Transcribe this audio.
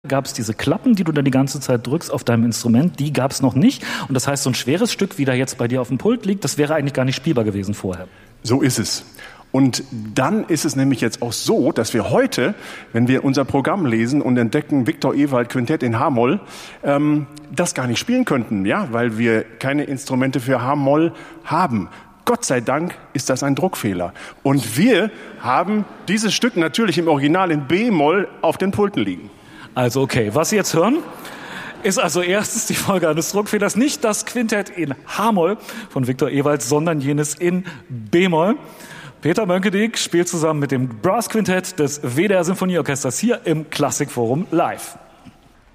gab es diese Klappen, die du dann die ganze Zeit drückst auf deinem Instrument, die gab es noch nicht. Und das heißt, so ein schweres Stück, wie da jetzt bei dir auf dem Pult liegt, das wäre eigentlich gar nicht spielbar gewesen vorher. So ist es. Und dann ist es nämlich jetzt auch so, dass wir heute, wenn wir unser Programm lesen und entdecken Viktor Ewald Quintett in H-Moll, das gar nicht spielen könnten, ja, weil wir keine Instrumente für H-Moll haben. Gott sei Dank ist das ein Druckfehler. Und wir haben dieses Stück natürlich im Original in B-Moll auf den Pulten liegen. Also okay, was Sie jetzt hören, ist also erstens die Folge eines Druckfehlers, nicht das Quintett in H-Moll von Viktor Ewald, sondern jenes in B-Moll. Peter Mönckedik spielt zusammen mit dem Brass Quintett des WDR Symphonieorchesters hier im Klassikforum live.